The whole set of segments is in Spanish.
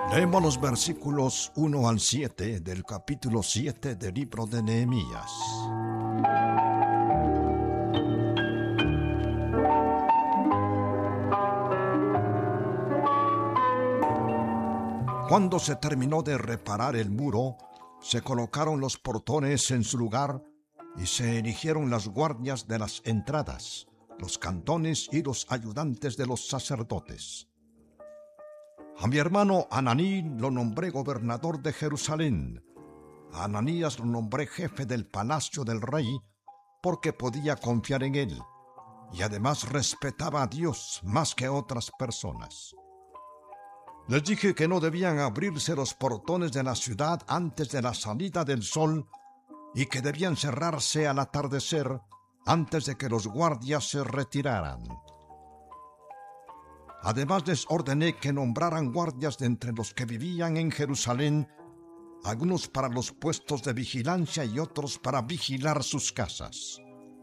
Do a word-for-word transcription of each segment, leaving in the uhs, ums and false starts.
Leemos los versículos uno al siete del capítulo siete del libro de Nehemías. Cuando se terminó de reparar el muro, se colocaron los portones en su lugar y se erigieron las guardias de las entradas, los cantones y los ayudantes de los sacerdotes. A mi hermano Ananí lo nombré gobernador de Jerusalén. A Ananías lo nombré jefe del palacio del rey porque podía confiar en él y además respetaba a Dios más que a otras personas. Les dije que no debían abrirse los portones de la ciudad antes de la salida del sol y que debían cerrarse al atardecer antes de que los guardias se retiraran. Además les ordené que nombraran guardias de entre los que vivían en Jerusalén, algunos para los puestos de vigilancia y otros para vigilar sus casas.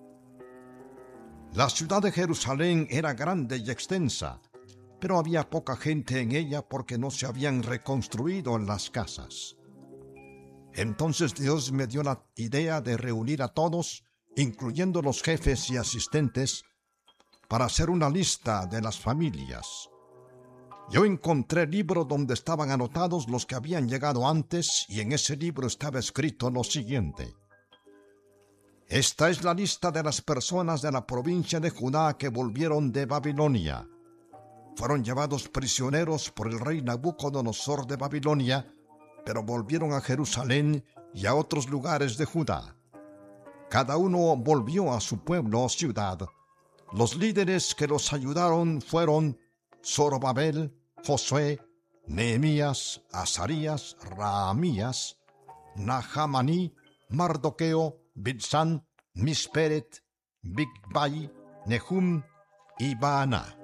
La ciudad de Jerusalén era grande y extensa, pero había poca gente en ella porque no se habían reconstruido las casas. Entonces Dios me dio la idea de reunir a todos, incluyendo los jefes y asistentes, para hacer una lista de las familias. Yo encontré el libro donde estaban anotados los que habían llegado antes y en ese libro estaba escrito lo siguiente: Esta es la lista de las personas de la provincia de Judá que volvieron de Babilonia. Fueron llevados prisioneros por el rey Nabucodonosor de Babilonia, pero volvieron a Jerusalén y a otros lugares de Judá. Cada uno volvió a su pueblo o ciudad. Los líderes que los ayudaron fueron Zorobabel, Josué, Nehemías, Azarías, Raamías, Nahamaní, Mardoqueo, Bilsán, Misperet, Bigvai, Nehum y Baana.